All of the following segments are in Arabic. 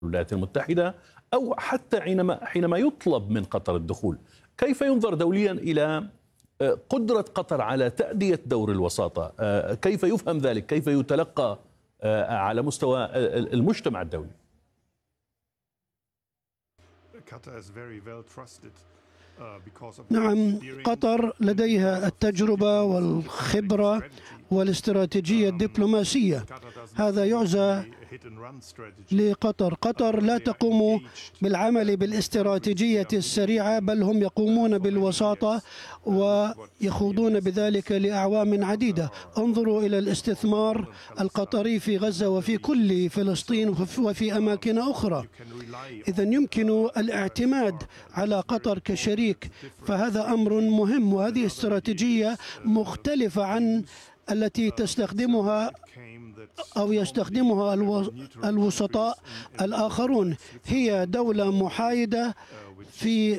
الولايات المتحدة أو حتى حينما يطلب من قطر الدخول. كيف ينظر دوليا إلى قدرة قطر على تأدية دور الوساطة؟ كيف يفهم ذلك؟ كيف يتلقى على مستوى المجتمع الدولي؟ نعم، قطر لديها التجربة والخبرة والاستراتيجية الدبلوماسية. هذا يعزى لقطر. قطر لا تقوم بالعمل بالاستراتيجية السريعة، بل هم يقومون بالوساطة ويخوضون بذلك لأعوام عديدة. انظروا إلى الاستثمار القطري في غزة وفي كل فلسطين وفي أماكن أخرى. إذن يمكن الاعتماد على قطر كشريك، فهذا أمر مهم، وهذه استراتيجية مختلفة عن التي تستخدمها أو يستخدمها الوسطاء الآخرون. هي دولة محايدة في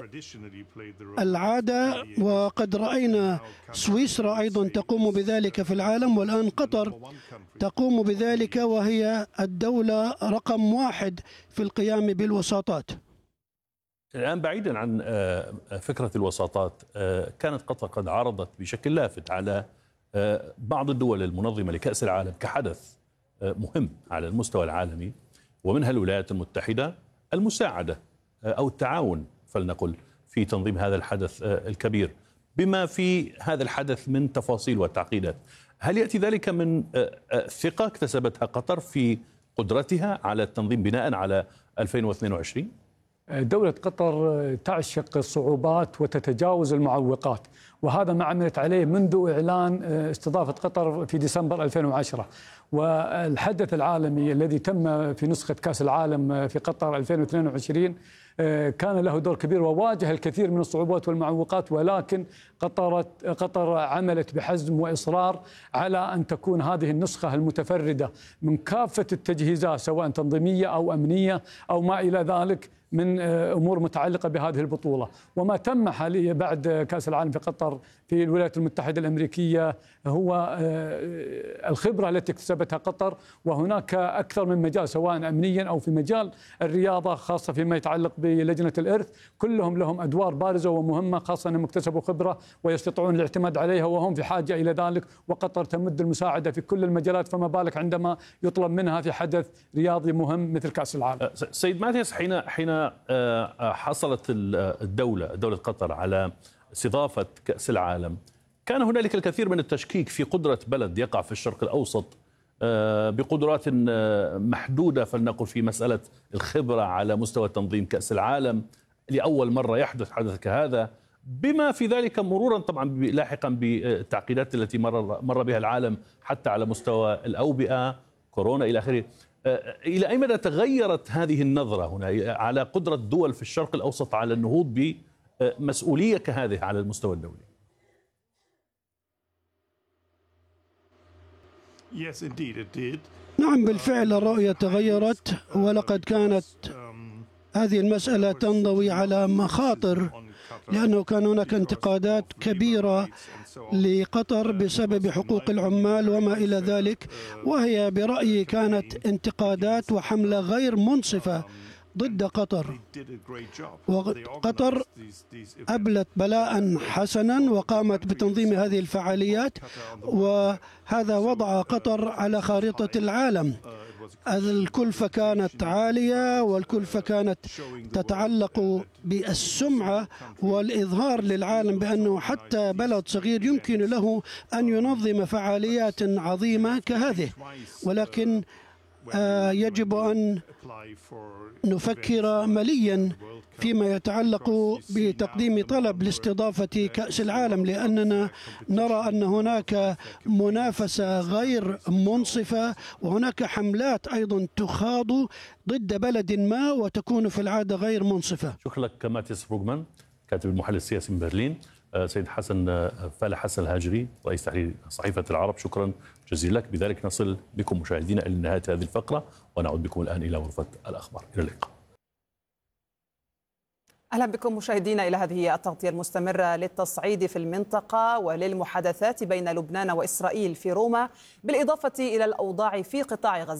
العادة، وقد رأينا سويسرا أيضا تقوم بذلك في العالم، والآن قطر تقوم بذلك، وهي الدولة رقم 1 في القيام بالوساطات. الآن بعيدا عن فكرة الوساطات، كانت قطر قد عرضت بشكل لافت على بعض الدول المنظمة لكأس العالم كحدث مهم على المستوى العالمي، ومنها الولايات المتحدة، المساعدة أو التعاون فلنقل في تنظيم هذا الحدث الكبير، بما في هذا الحدث من تفاصيل وتعقيدات. هل يأتي ذلك من ثقة اكتسبتها قطر في قدرتها على التنظيم بناء على 2022؟ دولة قطر تعشق الصعوبات وتتجاوز المعوقات، وهذا ما عملت عليه منذ إعلان استضافة قطر في ديسمبر 2010. والحدث العالمي الذي تم في نسخة كأس العالم في قطر 2022 كان له دور كبير وواجه الكثير من الصعوبات والمعوقات، ولكن قطر عملت بحزم وإصرار على أن تكون هذه النسخة المتفردة من كافة التجهيزات، سواء تنظيمية أو أمنية أو ما إلى ذلك من أمور متعلقة بهذه البطولة. وما تم حاليا بعد كأس العالم في قطر في الولايات المتحدة الأمريكية هو الخبرة التي اكتسبتها قطر، وهناك أكثر من مجال سواء أمنيا أو في مجال الرياضة، خاصة فيما يتعلق بلجنة الإرث. كلهم لهم أدوار بارزة ومهمة، خاصة أنهم اكتسبوا خبرة ويستطيعون الاعتماد عليها، وهم في حاجة إلى ذلك، وقطر تمد المساعدة في كل المجالات، فما بالك عندما يطلب منها في حدث رياضي مهم مثل كأس العالم. سيد ماتياس، حين حصلت دولة قطر على استضافة كأس العالم، كان هنالك الكثير من التشكيك في قدرة بلد يقع في الشرق الأوسط بقدرات محدودة فلنقل في مسألة الخبرة على مستوى تنظيم كأس العالم، لأول مرة يحدث حدث كهذا، بما في ذلك مرورا طبعا لاحقا بالتعقيدات التي مر بها العالم حتى على مستوى الأوبئة، كورونا إلى آخره. إلى أي مدى تغيرت هذه النظرة هنا على قدرة دول في الشرق الأوسط على النهوض بمسؤولية كهذه على المستوى الدولي؟ نعم، بالفعل الرؤية تغيرت، ولقد كانت هذه المسألة تنضوي على مخاطر، لأنه كان هناك انتقادات كبيرة لقطر بسبب حقوق العمال وما إلى ذلك، وهي برأيي كانت انتقادات وحملة غير منصفة ضد قطر. وقطر أبلت بلاء حسنا وقامت بتنظيم هذه الفعاليات، وهذا وضع قطر على خارطة العالم. الكلفة كانت عالية، والكلفة كانت تتعلق بالسمعة والإظهار للعالم بأنه حتى بلد صغير يمكن له أن ينظم فعاليات عظيمة كهذه. ولكن يجب أن نفكر مليا فيما يتعلق بتقديم طلب لاستضافة كأس العالم، لأننا نرى أن هناك منافسة غير منصفة، وهناك حملات أيضا تخاض ضد بلد ما وتكون في العادة غير منصفة. شكرا لك ماتياس بروغمان، كاتب المحلل السياسي من برلين. سيد حسن فالح حسن الهاجري، رئيس تحرير صحيفة العرب، شكرا جزيلا لك. بذلك نصل بكم مشاهدينا إلى نهاية هذه الفقرة، ونعود بكم الآن إلى غرفة الأخبار. إلى اللقاء. أهلا بكم مشاهدينا إلى هذه التغطية المستمرة للتصعيد في المنطقة وللمحادثات بين لبنان وإسرائيل في روما، بالإضافة إلى الأوضاع في قطاع غزة.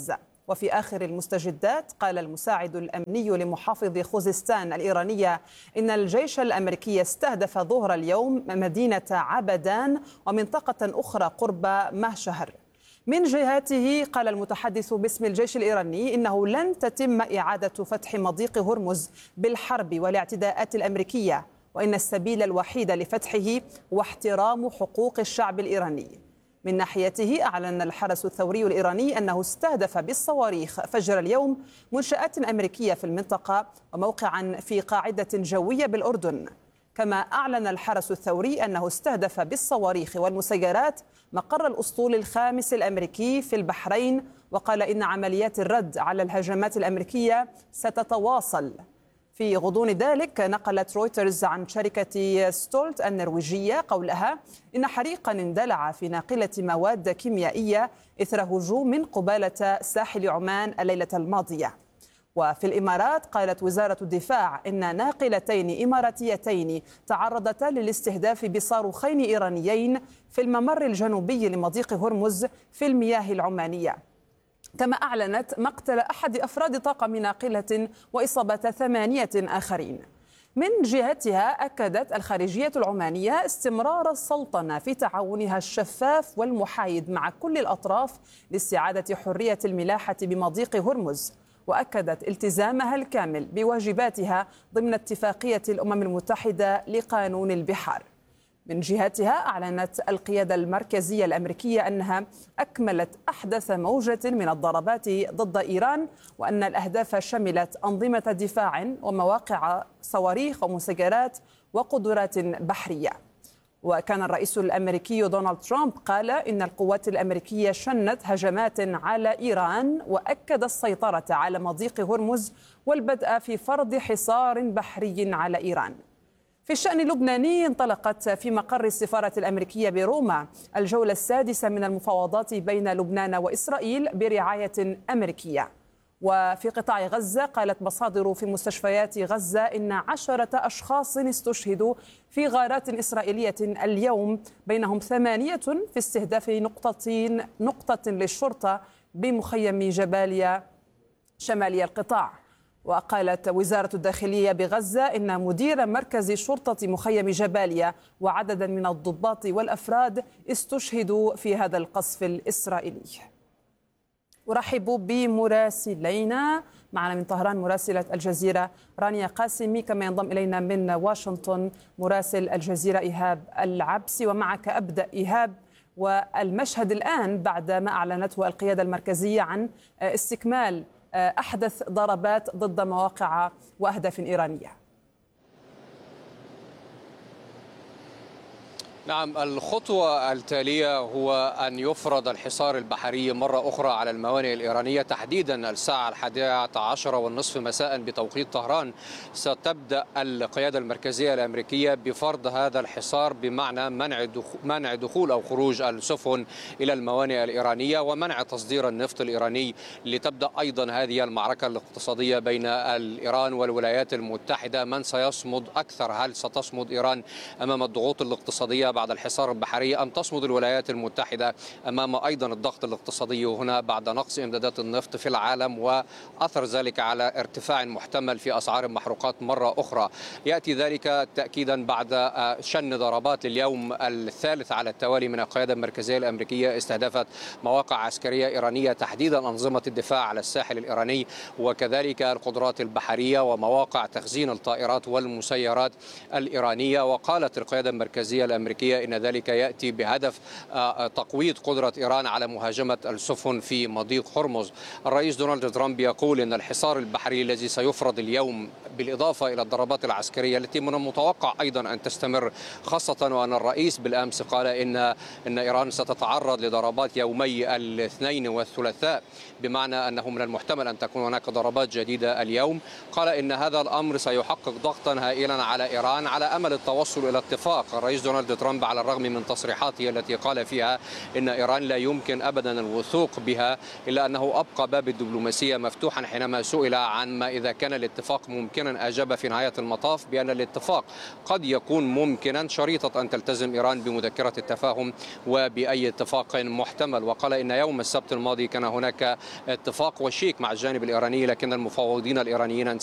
وفي آخر المستجدات قال المساعد الأمني لمحافظ خوزستان الإيرانية إن الجيش الأمريكي استهدف ظهر اليوم مدينة عبدان ومنطقة أخرى قرب مهشهر. من جهته قال المتحدث باسم الجيش الإيراني إنه لن تتم إعادة فتح مضيق هرمز بالحرب والاعتداءات الأمريكية، وإن السبيل الوحيد لفتحه هو احترام حقوق الشعب الإيراني. من ناحيته أعلن الحرس الثوري الإيراني أنه استهدف بالصواريخ فجر اليوم منشآت أمريكية في المنطقة وموقعا في قاعدة جوية بالأردن. كما أعلن الحرس الثوري أنه استهدف بالصواريخ والمسيرات مقر الأسطول الخامس الأمريكي في البحرين، وقال إن عمليات الرد على الهجمات الأمريكية ستتواصل. في غضون ذلك نقلت رويترز عن شركة ستولت النرويجية قولها إن حريقا اندلع في ناقلة مواد كيميائية إثر هجوم قبالة ساحل عمان الليلة الماضية. وفي الإمارات قالت وزارة الدفاع إن ناقلتين إماراتيتين تعرضتا للاستهداف بصاروخين إيرانيين في الممر الجنوبي لمضيق هرمز في المياه العمانية. كما أعلنت مقتل أحد أفراد طاقم ناقلة وإصابة 8 آخرين. من جهتها أكدت الخارجية العمانية استمرار السلطنة في تعاونها الشفاف والمحايد مع كل الأطراف لاستعادة حرية الملاحة بمضيق هرمز، وأكدت التزامها الكامل بواجباتها ضمن اتفاقية الأمم المتحدة لقانون البحار. من جهتها أعلنت القيادة المركزية الأمريكية أنها أكملت أحدث موجة من الضربات ضد إيران، وأن الأهداف شملت أنظمة دفاع ومواقع صواريخ ومسيرات وقدرات بحرية. وكان الرئيس الأمريكي دونالد ترامب قال إن القوات الأمريكية شنت هجمات على إيران، وأكد السيطرة على مضيق هرمز والبدء في فرض حصار بحري على إيران. في الشأن اللبناني انطلقت في مقر السفارة الأمريكية بروما الجولة السادسة من المفاوضات بين لبنان وإسرائيل برعاية أمريكية. وفي قطاع غزة قالت مصادر في مستشفيات غزة إن 10 أشخاص استشهدوا في غارات إسرائيلية اليوم، بينهم 8 في استهداف نقطة للشرطة بمخيم جباليا شمالي القطاع. وقالت وزارة الداخلية بغزة إن مدير مركز شرطة مخيم جباليا وعددا من الضباط والأفراد استشهدوا في هذا القصف الإسرائيلي. أرحب بمراسلينا، معنا من طهران مراسلة الجزيرة رانيا قاسمي، كما ينضم إلينا من واشنطن مراسل الجزيرة إيهاب العبسي. ومعك أبدأ إيهاب، والمشهد الآن بعد ما أعلنته القيادة المركزية عن استكمال أحدث ضربات ضد مواقع وأهداف إيرانية. نعم، الخطوة التالية هو أن يفرض الحصار البحري مرة أخرى على الموانئ الإيرانية، تحديدا الساعة 11:30 مساء بتوقيت طهران. ستبدأ القيادة المركزية الأمريكية بفرض هذا الحصار بمعنى منع دخول أو خروج السفن إلى الموانئ الإيرانية ومنع تصدير النفط الإيراني، لتبدأ أيضا هذه المعركة الاقتصادية بين إيران والولايات المتحدة. من سيصمد أكثر؟ هل ستصمد إيران أمام الضغوط الاقتصادية بعد الحصار البحري، أم تصمد الولايات المتحدة أمام أيضا الضغط الاقتصادي هنا بعد نقص إمدادات النفط في العالم وأثر ذلك على ارتفاع محتمل في أسعار المحروقات مرة أخرى؟ يأتي ذلك تأكيدا بعد شن ضربات لليوم الثالث على التوالي من القيادة المركزية الأمريكية استهدفت مواقع عسكرية إيرانية، تحديدا أنظمة الدفاع على الساحل الإيراني وكذلك القدرات البحرية ومواقع تخزين الطائرات والمسيرات الإيرانية. وقالت القيادة المركزية الأمريكية إن ذلك يأتي بهدف تقويض قدرة إيران على مهاجمة السفن في مضيق هرمز. الرئيس دونالد ترامب يقول إن الحصار البحري الذي سيفرض اليوم بالإضافة إلى الضربات العسكرية التي من المتوقع أيضا أن تستمر، خاصة وأن الرئيس بالأمس قال إن إيران ستتعرض لضربات يومي الاثنين والثلاثاء، بمعنى أنه من المحتمل أن تكون هناك ضربات جديدة اليوم. قال إن هذا الأمر سيحقق ضغطا هائلا على إيران على أمل التوصل إلى اتفاق. الرئيس دونالد ترامب ترامب على الرغم من تصريحاته التي قال فيها إن إيران لا يمكن أبدا الوثوق بها، إلا أنه أبقى باب الدبلوماسية مفتوحا. حينما سئل عن ما إذا كان الاتفاق ممكنا أجاب في نهاية المطاف بأن الاتفاق قد يكون ممكنا شريطة أن تلتزم إيران بمذكرة التفاهم وبأي اتفاق محتمل. وقال إن يوم السبت الماضي كان هناك اتفاق وشيك مع الجانب الإيراني، لكن المفاوضين الإيرانيين